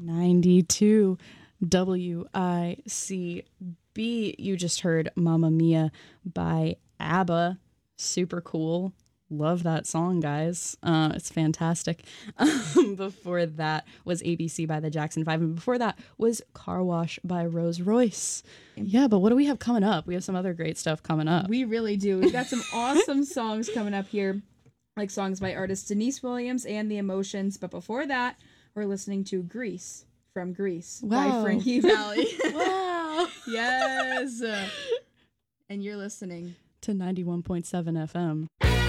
92 WICB. You just heard Mamma Mia by ABBA. Super cool. Love that song, guys. It's fantastic. Before that was ABC by the Jackson 5. And before that was Car Wash by Rose Royce. Yeah, but what do we have coming up? We have some other great stuff coming up. We really do. We've got some awesome songs coming up here, like songs by artist Denise Williams and The Emotions. But before that, we're listening to Grease from Grease by Frankie Valli. Wow. Yes. And you're listening to 91.7 FM.